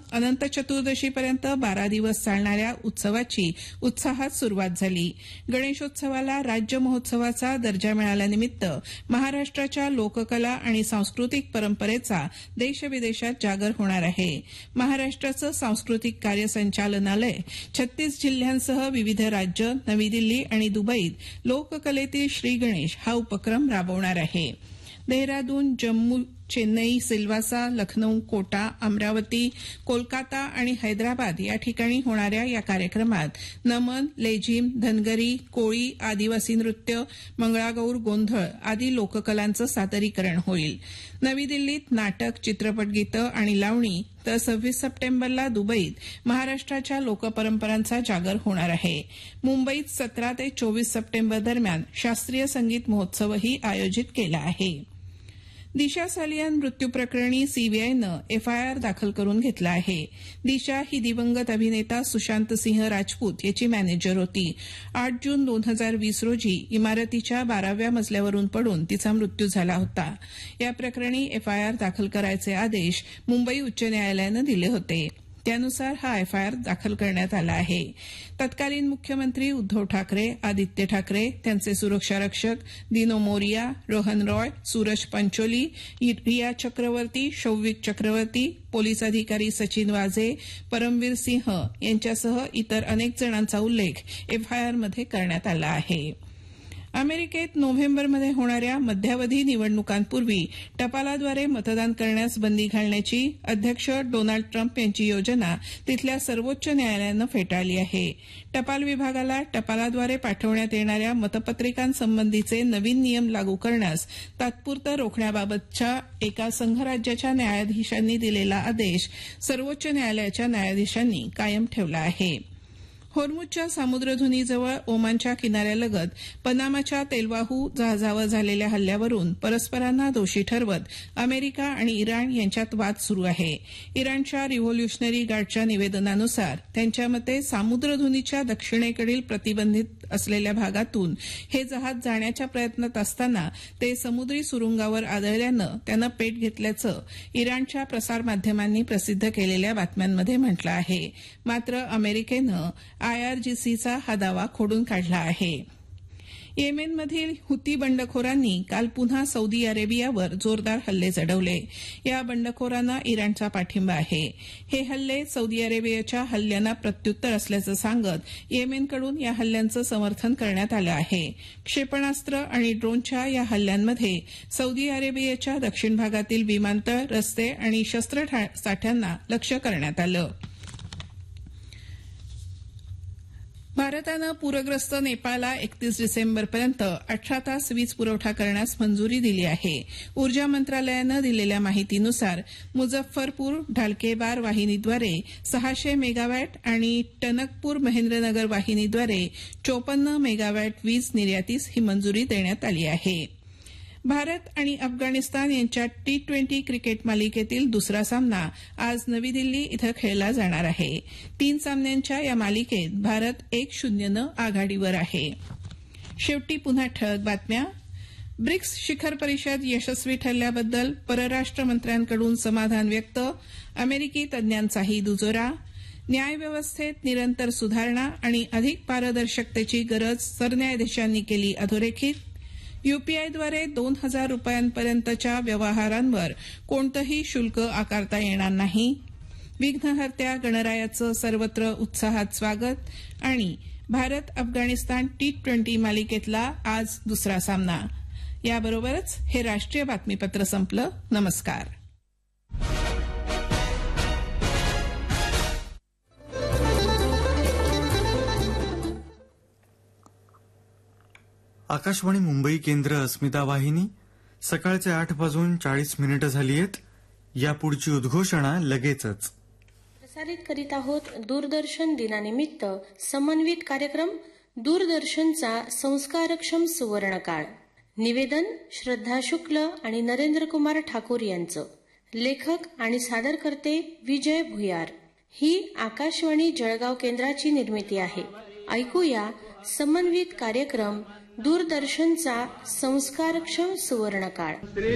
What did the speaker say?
अनंत चतुर्दशीपर्यंत 12 दिवस चालणाऱ्या उत्सवाची उत्साहात सुरुवात झाली. गणेशोत्सवाला राज्य महोत्सवाचा दर्जा मिळाल्यानिमित्त महाराष्ट्राच्या लोककला आणि सांस्कृतिक परंपरेचा देशविदेशात जागर होणार आहे. महाराष्ट्राचं सांस्कृतिक कार्य संचालनालय 36 जिल्ह्यांसह विविध राज्य, नवी दिल्ली आणि दुबईत लोककलेतील श्री गणेश हा उपक्रम राबवणार आहे. देहरादून, जम्मू, चेन्नई, सिल्वासा, लखनौ, कोटा, अमरावती, कोलकाता आणि हैदराबाद या ठिकाणी होणाऱ्या या कार्यक्रमात नमन, लेझिम, धनगरी, कोळी, आदिवासी नृत्य, मंगळागौर, गोंधळ आदी लोककलांचं सादरीकरण होईल. नवी दिल्लीत नाटक, चित्रपट गीतं आणि लावणी तर 26 सप्टेंबरला दुबईत महाराष्ट्राच्या लोकपरंपरांचा जागर होणार आहे. मुंबईत 17 ते 24 सप्टेंबर दरम्यान शास्त्रीय संगीत महोत्सवही आयोजित केला आहे. दिशा सालियान मृत्यू प्रकरणी सीबीआयनं एफआयआर दाखल करून घेतला आहे. दिशा ही दिवंगत अभिनेता सुशांत सिंह राजपूत याची मॅनेजर होती. 8 जून 2020 रोजी इमारतीच्या 12व्या मजल्यावरून पडून तिचा मृत्यू झाला होता. या प्रकरणी एफआयआर दाखल करायचे आदेश मुंबई उच्च न्यायालयानं दिले होते. त्यानुसार हा एफआयआर दाखल करण्यात आला आहे. तत्कालीन मुख्यमंत्री उद्धव ठाकरे, आदित्य ठाकरे, त्यांचे सुरक्षा रक्षक दिनो मोरिया, रोहन रॉय, सूरज पंचोली, रिया चक्रवर्ती, शौविक चक्रवर्ती, पोलीस अधिकारी सचिन वाझे, परमवीर सिंह यांच्यासह इतर अनेक जणांचा उल्लेख एफआयआरमध्ये करण्यात आला आहे. अमेरिकेत नोव्हेंबरमध्ये होणाऱ्या मध्यावधी निवडणुकांपूर्वी टपालाद्वारे मतदान करण्यास बंदी घालण्याची अध्यक्ष डोनाल्ड ट्रम्प यांची योजना तिथल्या सर्वोच्च न्यायालयानं फेटाळली आहे. टपाल विभागाला टपालाद्वारे पाठवण्यात येणाऱ्या मतपत्रिकांसंबंधीचे नवीन नियम लागू करण्यास तात्पुरतं रोखण्याबाबतच्या एका संघराज्याच्या न्यायाधीशांनी दिलेला आदेश सर्वोच्च न्यायालयाच्या न्यायाधीशांनी कायम ठेवला आहे. होर्मुझच्या सामुद्रधुनीजवळ ओमानच्या किनाऱ्यालगत पनामाच्या तेलवाहू जहाजावर झालेल्या हल्ल्यावरून परस्परांना दोषी ठरवत अमेरिका आणि इराण यांच्यात वाद सुरू आहे. इराणच्या रिव्होल्युशनरी गार्डच्या निवेदनानुसार त्यांच्या मते सामुद्रधुनीच्या दक्षिणेकडील प्रतिबंधित असलेल्या भागातून हे जहाज जाण्याच्या प्रयत्नात असताना ते समुद्री सुरुंगावर आदळल्यानं त्यानं पेट घेतल्याचं इराणच्या प्रसारमाध्यमांनी प्रसिद्ध केलेल्या बातम्यांमध्ये म्हटलं आहे. मात्र अमेरिकेनं आयआरजीसीचा हा दावा खोडून काढला आहे. येमेनमधील हुती बंडखोरांनी काल पुन्हा सौदी अरेबियावर जोरदार हल्ले चढवले. या बंडखोरांना इराणचा पाठिंबा आहे. हे हल्ले सौदी अरेबियाच्या हल्ल्यांना प्रत्युत्तर असल्याचं सांगत येमेनकडून या हल्ल्यांचं समर्थन करण्यात आलं आहे. क्षेपणास्त्र आणि ड्रोनच्या या हल्ल्यांमध्ये सौदी अरेबियाच्या दक्षिण भागातील विमानतळ, रस्ते आणि शस्त्रसाठ्यांना लक्ष्य करण्यात आलं. भारतानं पूरग्रस्त नेपाळला 31 डिसेंबरपर्यंत 18 तास वीज पुरवठा करण्यास मंजुरी दिली आहे. ऊर्जा मंत्रालयानं दिलेल्या माहितीनुसार मुझफ्फरपूर ढालकेबार वाहिनीद्वारे 600 मेगावॅट आणि टनकपूर महेंद्रनगर वाहिनीद्वारे 54 मेगावॅट वीज निर्यातीस ही मंजुरी देण्यात आली आहे. भारत आणि अफगाणिस्तान यांच्यात T20 क्रिकेट मालिकेतील दुसरा सामना आज नवी दिल्ली इथं खेळला जाणार आहे. 3 सामन्यांच्या या मालिकेत भारत 1-0नं आघाडीवर आहे. शेवटी पुन्हा ठळक बातम्या. ब्रिक्स शिखर परिषद यशस्वी ठरल्याबद्दल परराष्ट्र मंत्र्यांकडून समाधान व्यक्त. अमेरिकी तज्ज्ञांचाही दुजोरा. न्यायव्यवस्थेत निरंतर सुधारणा आणि अधिक पारदर्शकतेची गरज सरन्यायाधीशांनी केली अधोरेखित. यूपीआयद्वारे 2,000 रुपयांपर्यंतच्या व्यवहारांवर कोणतंही शुल्क आकारता येणार नाही. विघ्नहर्त्या गणरायाचं सर्वत्र उत्साहात स्वागत. आणि भारत अफगाणिस्तान T20 मालिकेतला आज दुसरा सामना. याबरोबरच हे राष्ट्रीय बातमीपत्र संपलं. नमस्कार. आकाशवाणी मुंबई केंद्र अस्मिता वाहिनी. सकाळचे 8:40 झाली आहेत. यापुढची उद्घोषणा लगेचच. प्रसारित करीत आहोत दूरदर्शन दिनानिमित्त समन्वित कार्यक्रम दूरदर्शनचा संस्कारक्षम सुवर्णकाळ. निवेदन श्रद्धा शुक्ल आणि नरेंद्र कुमार ठाकूर यांचं. लेखक आणि सादरकर्ते विजय भुयार. ही आकाशवाणी जळगाव केंद्राची निर्मिती आहे. ऐकूया समन्वित कार्यक्रम दूरदर्शनचा संस्कारक्षम सुवर्णकाळ.